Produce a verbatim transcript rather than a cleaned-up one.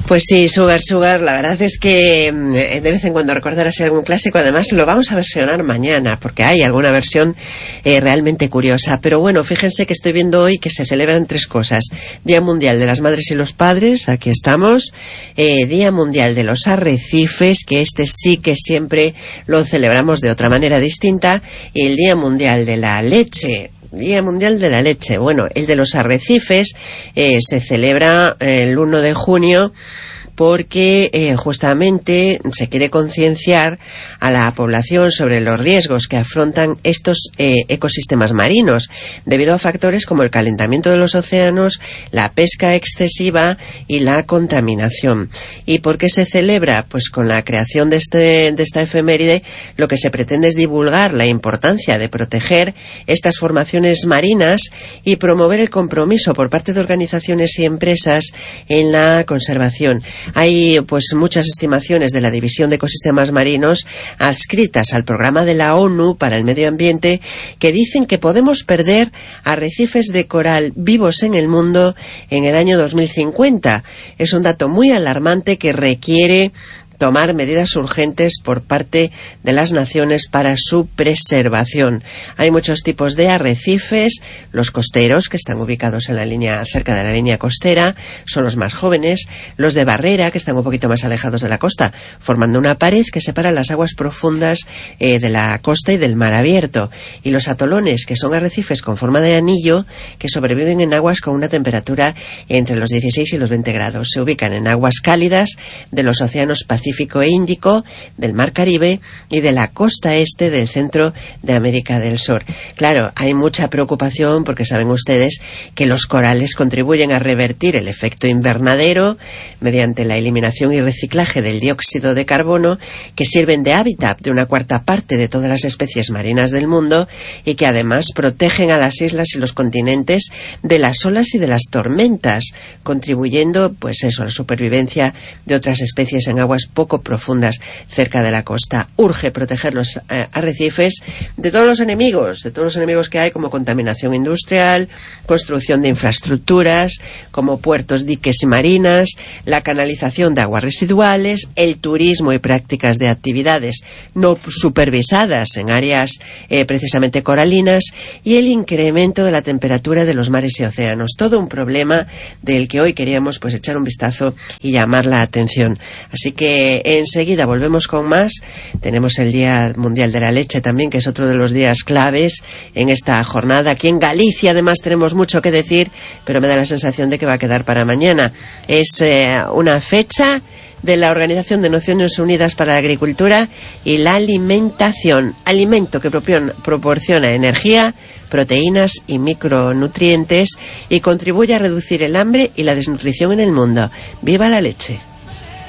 Pues sí, Sugar Sugar, la verdad es que de vez en cuando recordar así algún clásico, además lo vamos a versionar mañana, porque hay alguna versión eh, realmente curiosa. Pero bueno, fíjense que estoy viendo hoy que se celebran tres cosas. Día Mundial de las Madres y los Padres, aquí estamos. Eh, Día Mundial de los Arrecifes, que este sí que siempre lo celebramos de otra manera distinta. Y el Día Mundial de la Leche. Día Mundial de la Leche. Bueno, el de los arrecifes eh, se celebra el uno de junio porque eh, justamente se quiere concienciar a la población sobre los riesgos que afrontan estos eh, ecosistemas marinos debido a factores como el calentamiento de los océanos, la pesca excesiva y la contaminación. ¿Y por qué se celebra? Pues con la creación de, este, de esta efeméride lo que se pretende es divulgar la importancia de proteger estas formaciones marinas y promover el compromiso por parte de organizaciones y empresas en la conservación. Hay pues muchas estimaciones de la División de Ecosistemas Marinos adscritas al programa de la ONU para el Medio Ambiente que dicen que podemos perder arrecifes de coral vivos en el mundo en el año dos mil cincuenta. Es un dato muy alarmante que requiere tomar medidas urgentes por parte de las naciones para su preservación. Hay muchos tipos de arrecifes. Los costeros, que están ubicados en la línea, cerca de la línea costera, son los más jóvenes. Los de barrera, que están un poquito más alejados de la costa, formando una pared que separa las aguas profundas eh, de la costa y del mar abierto. Y los atolones, que son arrecifes con forma de anillo, que sobreviven en aguas con una temperatura entre los dieciséis y los veinte grados. Se ubican en aguas cálidas de los océanos Pacífico Pacífico e Índico, del Mar Caribe y de la costa este del centro de América del Sur. Claro, hay mucha preocupación porque saben ustedes que los corales contribuyen a revertir el efecto invernadero mediante la eliminación y reciclaje del dióxido de carbono, que sirven de hábitat de una cuarta parte de todas las especies marinas del mundo y que además protegen a las islas y los continentes de las olas y de las tormentas, contribuyendo pues eso a la supervivencia de otras especies en aguas poco profundas cerca de la costa. Urge proteger los eh, arrecifes de todos los enemigos, de todos los enemigos que hay, como contaminación industrial, construcción de infraestructuras, como puertos, diques y marinas, la canalización de aguas residuales, el turismo y prácticas de actividades no supervisadas en áreas eh, precisamente coralinas, y el incremento de la temperatura de los mares y océanos. Todo un problema del que hoy queríamos pues echar un vistazo y llamar la atención. Así que enseguida volvemos con más. Tenemos el Día Mundial de la Leche también, que es otro de los días claves en esta jornada. Aquí en Galicia además tenemos mucho que decir, pero me da la sensación de que va a quedar para mañana. Es eh, una fecha de la Organización de Naciones Unidas para la Agricultura y la Alimentación, alimento que proporciona energía, proteínas y micronutrientes y contribuye a reducir el hambre y la desnutrición en el mundo. ¡Viva la leche!